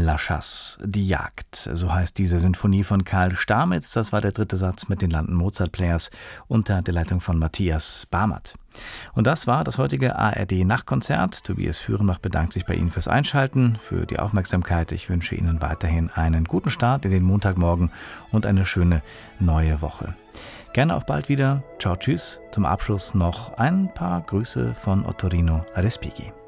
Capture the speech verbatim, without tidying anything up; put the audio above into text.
La Chasse, die Jagd, so heißt diese Sinfonie von Karl Stamitz. Das war der dritte Satz mit den London Mozart Players unter der Leitung von Matthias Barmert. Und das war das heutige A R D-Nachtkonzert. Tobias Führenbach bedankt sich bei Ihnen fürs Einschalten, für die Aufmerksamkeit. Ich wünsche Ihnen weiterhin einen guten Start in den Montagmorgen und eine schöne neue Woche. Gerne auf bald wieder. Ciao, tschüss. Zum Abschluss noch ein paar Grüße von Ottorino Respighi.